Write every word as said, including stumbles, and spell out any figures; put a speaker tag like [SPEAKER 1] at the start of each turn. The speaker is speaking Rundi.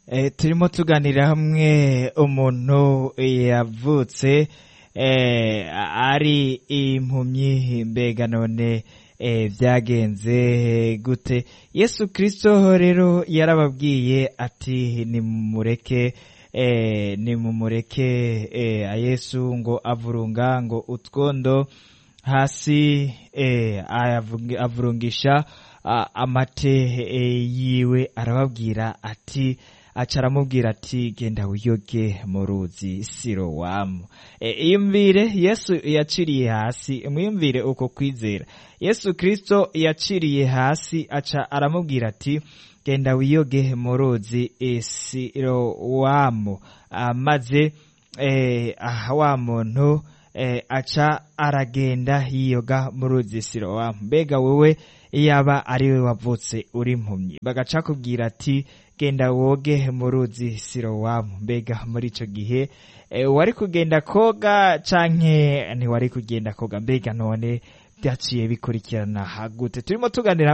[SPEAKER 1] Eh, turimo tuganira hamwe umuntu yavutse eh, ari impumyi, mbega none eh, vyagenze gute? Yesu Kristo rero yarababwiye ati nimumureke eh, nimumureke eh, Yesu ngo avurunga ngo utwondo hasi eh, ayavungi- avurungisha ah, amate eh, yiwe, arababwira ati aca aramubwira ati genda wiyoge mu ruzi Silowamu. E, iyumvire Yesu yaciriye hasi, mwiyumvire uko kwizera. Yesu Kristo yaciriye hasi aca aramubwira ati genda wiyoge mu ruzi e, Silowamu. Ah, maze eh, ah, wa muntu eh, aca aragenda yiyoga mu ruzi Silowamu. Mbega wewe yaba ariwe wavutse uri impumyi bagaca kubwira ati genda woge mu ruzi Silowamu, mbega muri ico gihe e, wari kugenda koga canke ntiwari kugenda koga? Mbega none vyaciye bikurikirana hagute? Turimo tuganira